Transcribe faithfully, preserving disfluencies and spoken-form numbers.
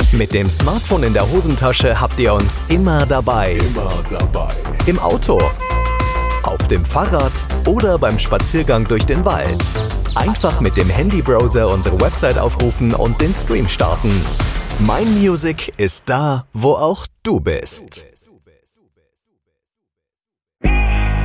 Mit dem Smartphone in der Hosentasche habt ihr uns immer dabei. Immer dabei. Im Auto, auf dem Fahrrad oder beim Spaziergang durch den Wald. Einfach mit dem Handybrowser unsere Website aufrufen und den Stream starten. Mein Music ist da, wo auch du bist.